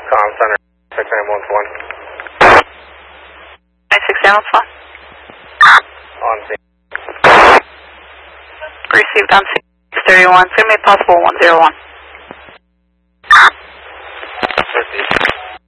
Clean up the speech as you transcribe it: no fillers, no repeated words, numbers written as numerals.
Com Center, 6911. 96911. On scene. Received on 631. It's going to be possible 101.